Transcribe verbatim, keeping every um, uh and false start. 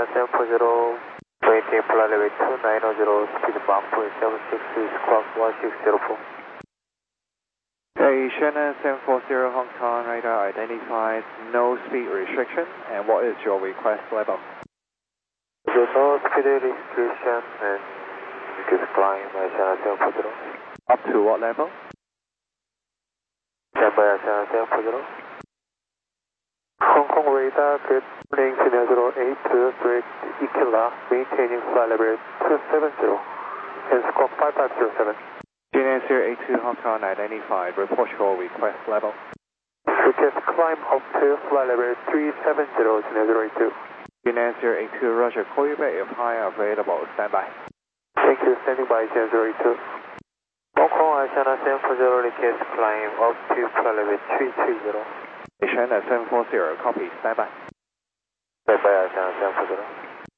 seven four zero, maintain flight level two nine zero, speed Mach point seven six, squawk one six zero four. Hey, Shannon seven four zero Hong Kong, radar identified, no speed restriction, and what is your request level? So no speed restriction and request climb, Shannon seven four zero. Up to what level? Stand by, Shannon seven four zero. Hong Kong radar, good morning, Senior zero eight two, direct Ikila, maintaining flight level two seven zero, and squawk five five zero seven. Senior zero eight two Hong Kong identified, report your request level. Request climb up to flight level three seven zero, Senior zero eight two. Senior zero eight two, roger, call you back if high available, stand by. Thank you, standing by, Senior zero eight two. Hong Kong, Asiana seven four zero, request climb up to flight level three three zero. Shannon seven four zero, copy, stand by. Stand by, Asiana seven four zero.